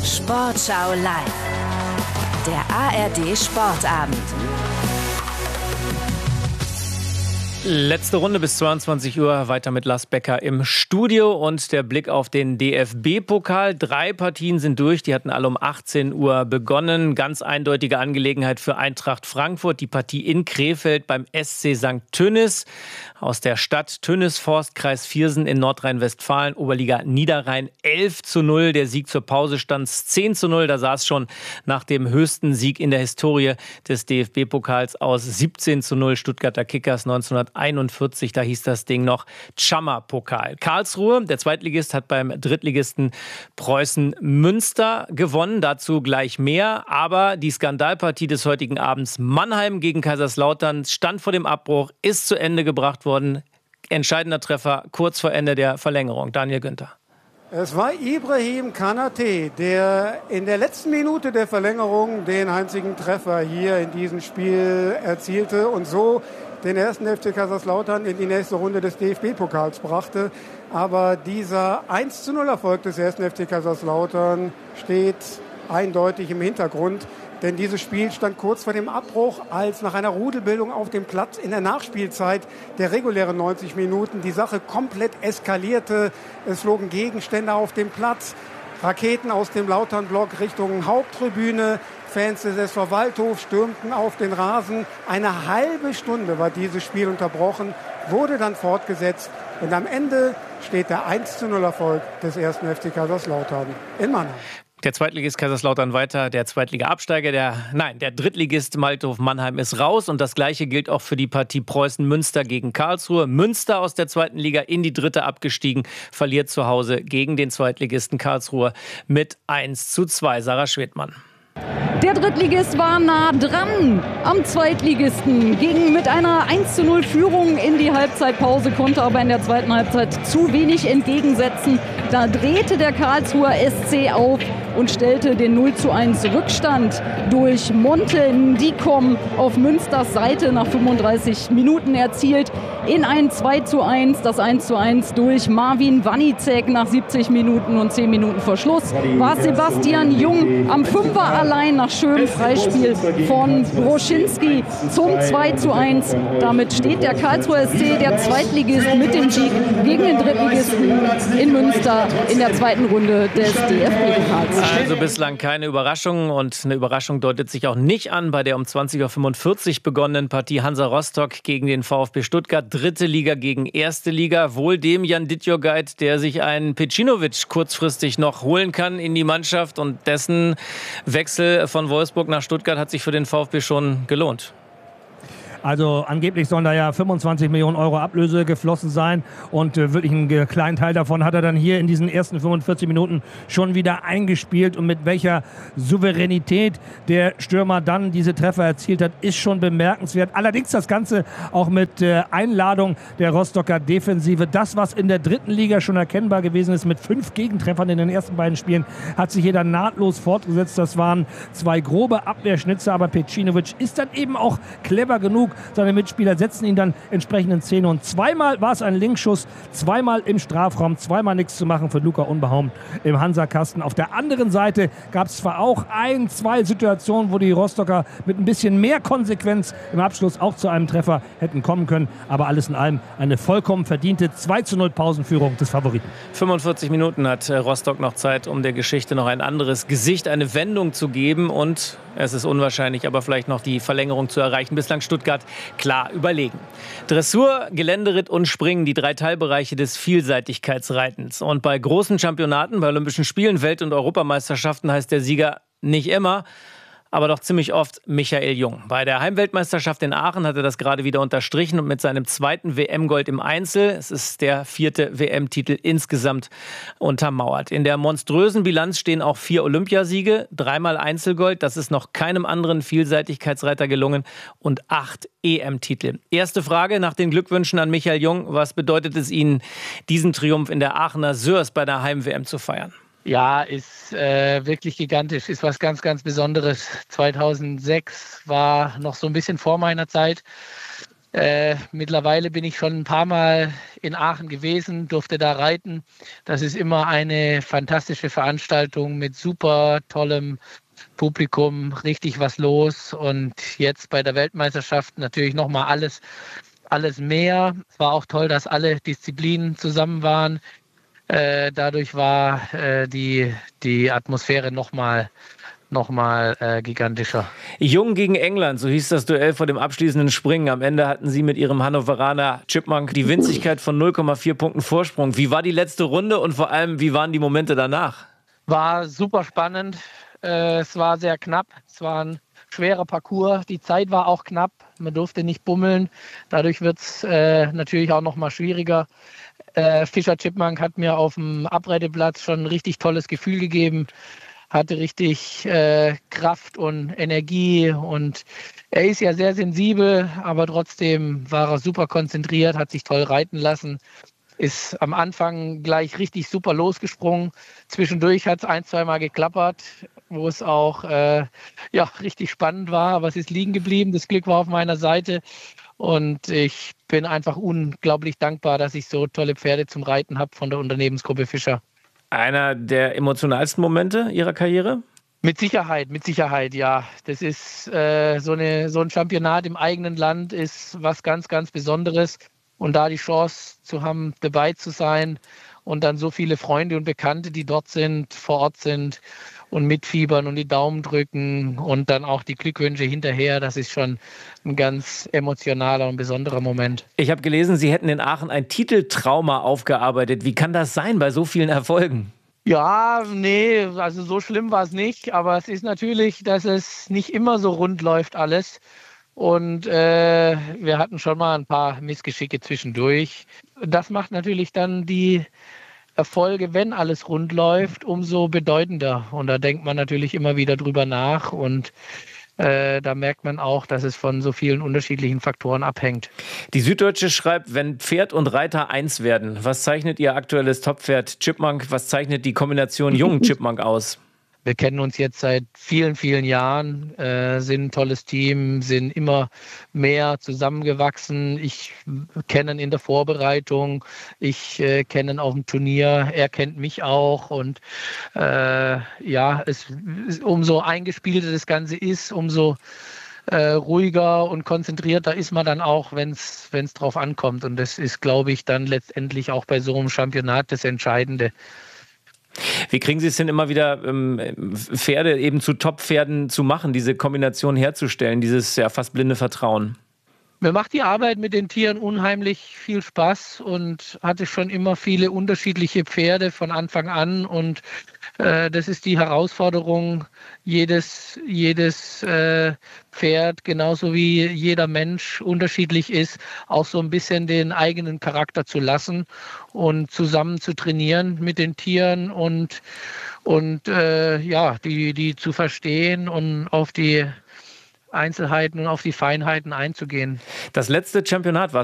Sportschau live. Der ARD Sportabend. Letzte Runde bis 22 Uhr, weiter mit Lars Becker im Studio und der Blick auf den DFB-Pokal. 3 Partien sind durch, die hatten alle um 18 Uhr begonnen. Ganz eindeutige Angelegenheit für Eintracht Frankfurt, die Partie in Krefeld beim SC St. Tönnis aus der Stadt Tönnisforst, Kreis Viersen in Nordrhein-Westfalen, Oberliga Niederrhein 11:0. Der Sieg zur Pause stand 10:0. Da sah es schon nach dem höchsten Sieg in der Historie des DFB-Pokals aus. 17:0 Stuttgarter Kickers 1941, da hieß das Ding noch Tschammer-Pokal. Karlsruhe, der Zweitligist, hat beim Drittligisten Preußen Münster gewonnen. Dazu gleich mehr. Aber die Skandalpartie des heutigen Abends Mannheim gegen Kaiserslautern stand vor dem Abbruch, ist zu Ende gebracht worden. Entscheidender Treffer kurz vor Ende der Verlängerung. Daniel Günther. Es war Ibrahim Kanate, der in der letzten Minute der Verlängerung den einzigen Treffer hier in diesem Spiel erzielte und so den ersten FC Kaiserslautern in die nächste Runde des DFB-Pokals brachte. Aber dieser 1:0-Erfolg des ersten FC Kaiserslautern steht eindeutig im Hintergrund. Denn dieses Spiel stand kurz vor dem Abbruch, als nach einer Rudelbildung auf dem Platz in der Nachspielzeit der regulären 90 Minuten die Sache komplett eskalierte. Es flogen Gegenstände auf dem Platz, Raketen aus dem Lautern-Block Richtung Haupttribüne. Fans des SV Waldhof stürmten auf den Rasen. Eine halbe Stunde war dieses Spiel unterbrochen, wurde dann fortgesetzt. Und am Ende steht der 1:0-Erfolg des ersten FC Kaiserslautern in Mannheim. Der Zweitligist Kaiserslautern weiter, der Zweitliga-Absteiger, der Drittligist Waldhof Mannheim ist raus. Und das Gleiche gilt auch für die Partie Preußen-Münster gegen Karlsruhe. Münster aus der zweiten Liga in die dritte abgestiegen, verliert zu Hause gegen den Zweitligisten Karlsruhe mit 1:2. Sarah Schwedmann. Der Drittligist war nah dran am Zweitligisten, ging mit einer 1:0 Führung in die Halbzeitpause, konnte aber in der zweiten Halbzeit zu wenig entgegensetzen. Da drehte der Karlsruher SC auf und stellte den 0:1 Rückstand durch Monte Ndikom auf Münsters Seite nach 35 Minuten erzielt. In ein 2:1, das 1:1 durch Marvin Wanicek nach 70 Minuten und 10 Minuten vor Schluss war Sebastian Jung am Fünfer allein nach schönem Freispiel von Broschinski zum 2:1. Damit steht der Karlsruher SC, der Zweitligist, mit dem Sieg gegen den Drittligisten in Münster in der zweiten Runde des DFB-Pokals. Also bislang keine Überraschung und eine Überraschung deutet sich auch nicht an bei der um 20:45 Uhr begonnenen Partie Hansa Rostock gegen den VfB Stuttgart. Dritte Liga gegen erste Liga. Wohl dem Jan Dittjogait, der sich einen Pecinovic kurzfristig noch holen kann in die Mannschaft, und dessen Wechsel von Wolfsburg nach Stuttgart hat sich für den VfB schon gelohnt. Also angeblich sollen da ja 25 Millionen Euro Ablöse geflossen sein und wirklich einen kleinen Teil davon hat er dann hier in diesen ersten 45 Minuten schon wieder eingespielt, und mit welcher Souveränität der Stürmer dann diese Treffer erzielt hat, ist schon bemerkenswert. Allerdings das Ganze auch mit Einladung der Rostocker Defensive. Das, was in der dritten Liga schon erkennbar gewesen ist mit 5 Gegentreffern in den ersten beiden Spielen, hat sich hier dann nahtlos fortgesetzt. Das waren 2 grobe Abwehrschnitzer, aber Pecinovic ist dann eben auch clever genug. Seine Mitspieler setzen ihn dann entsprechend in Szene. Und zweimal war es ein Linksschuss, zweimal im Strafraum, zweimal nichts zu machen für Luca Unbehaum im Hansa-Kasten. Auf der anderen Seite gab es zwar auch 2 Situationen, wo die Rostocker mit ein bisschen mehr Konsequenz im Abschluss auch zu einem Treffer hätten kommen können. Aber alles in allem eine vollkommen verdiente 2:0 Pausenführung des Favoriten. 45 Minuten hat Rostock noch Zeit, um der Geschichte noch ein anderes Gesicht, eine Wendung zu geben. Und es ist unwahrscheinlich, aber vielleicht noch die Verlängerung zu erreichen. Bislang Stuttgart klar überlegen. Dressur, Geländeritt und Springen, die 3 Teilbereiche des Vielseitigkeitsreitens. Und bei großen Championaten, bei Olympischen Spielen, Welt- und Europameisterschaften heißt der Sieger nicht immer, aber doch ziemlich oft Michael Jung. Bei der Heimweltmeisterschaft in Aachen hat er das gerade wieder unterstrichen und mit seinem 2. WM-Gold im Einzel, es ist der 4. WM-Titel insgesamt, untermauert. In der monströsen Bilanz stehen auch 4 Olympiasiege, 3-mal Einzelgold, das ist noch keinem anderen Vielseitigkeitsreiter gelungen, und 8 EM-Titel. Erste Frage nach den Glückwünschen an Michael Jung: Was bedeutet es Ihnen, diesen Triumph in der Aachener Sörs bei der Heim-WM zu feiern? Ja, ist wirklich gigantisch, ist was ganz, ganz Besonderes. 2006 war noch so ein bisschen vor meiner Zeit. Mittlerweile bin ich schon ein paar Mal in Aachen gewesen, durfte da reiten. Das ist immer eine fantastische Veranstaltung mit super tollem Publikum, richtig was los. Und jetzt bei der Weltmeisterschaft natürlich nochmal alles mehr. Es war auch toll, dass alle Disziplinen zusammen waren. Dadurch war die Atmosphäre nochmal gigantischer. Jung gegen England, so hieß das Duell vor dem abschließenden Springen. Am Ende hatten sie mit ihrem Hannoveraner Chipmunk die Winzigkeit von 0,4 Punkten Vorsprung. Wie war die letzte Runde und vor allem, wie waren die Momente danach? War super spannend. Es war sehr knapp. Es war ein schwerer Parcours. Die Zeit war auch knapp. Man durfte nicht bummeln. Dadurch wird es natürlich auch noch mal schwieriger. Fischer Chipmunk hat mir auf dem Abreiteplatz schon ein richtig tolles Gefühl gegeben. Hatte richtig Kraft und Energie und er ist ja sehr sensibel, aber trotzdem war er super konzentriert, hat sich toll reiten lassen, ist am Anfang gleich richtig super losgesprungen. Zwischendurch hat es 1-2 Mal geklappert, wo es auch richtig spannend war, aber es ist liegen geblieben. Das Glück war auf meiner Seite und ich bin einfach unglaublich dankbar, dass ich so tolle Pferde zum Reiten habe von der Unternehmensgruppe Fischer. Einer der emotionalsten Momente Ihrer Karriere? Mit Sicherheit, ja. Das ist so ein Championat im eigenen Land ist was ganz, ganz Besonderes. Und da die Chance zu haben, dabei zu sein und dann so viele Freunde und Bekannte, die dort sind, vor Ort sind und mitfiebern und die Daumen drücken und dann auch die Glückwünsche hinterher, das ist schon ein ganz emotionaler und besonderer Moment. Ich habe gelesen, Sie hätten in Aachen ein Titeltrauma aufgearbeitet. Wie kann das sein bei so vielen Erfolgen? Ja, nee, also so schlimm war es nicht, aber es ist natürlich, dass es nicht immer so rund läuft alles. Und wir hatten schon mal ein paar Missgeschicke zwischendurch. Das macht natürlich dann die Erfolge, wenn alles rund läuft, umso bedeutender. Und da denkt man natürlich immer wieder drüber nach. Und da merkt man auch, dass es von so vielen unterschiedlichen Faktoren abhängt. Die Süddeutsche schreibt, wenn Pferd und Reiter eins werden, was zeichnet Ihr aktuelles Toppferd Chipmunk, was zeichnet die Kombination jungen Chipmunk aus? Wir kennen uns jetzt seit vielen, vielen Jahren, sind ein tolles Team, sind immer mehr zusammengewachsen. Ich kenne ihn in der Vorbereitung, ich kenne ihn auf dem Turnier, er kennt mich auch. Und umso eingespielter das Ganze ist, umso ruhiger und konzentrierter ist man dann auch, wenn es drauf ankommt. Und das ist, glaube ich, dann letztendlich auch bei so einem Championat das Entscheidende. Wie kriegen Sie es denn immer wieder, Pferde eben zu Top-Pferden zu machen, diese Kombination herzustellen, dieses ja fast blinde Vertrauen? Mir macht die Arbeit mit den Tieren unheimlich viel Spaß und hatte schon immer viele unterschiedliche Pferde von Anfang an. Und das ist die Herausforderung, jedes Pferd, genauso wie jeder Mensch unterschiedlich ist, auch so ein bisschen den eigenen Charakter zu lassen und zusammen zu trainieren mit den Tieren und die zu verstehen und auf die Einzelheiten und auf die Feinheiten einzugehen. Das letzte Championat war